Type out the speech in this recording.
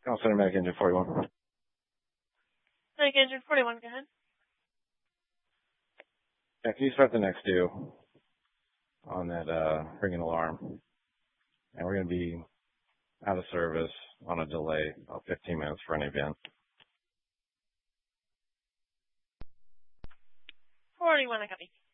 Call Center Medic Engine 41. Medic Engine 41, go ahead. Yeah, can you start the next due on that ringing alarm? And we're going to be out of service on a delay, about 15 minutes for any event. 41, I copy.